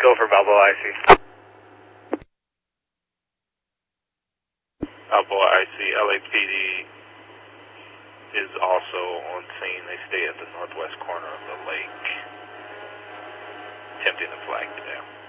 Go for Balboa IC. Balboa IC, LAPD is also on scene. They stay at the northwest corner of the lake, attempting to flag the dam.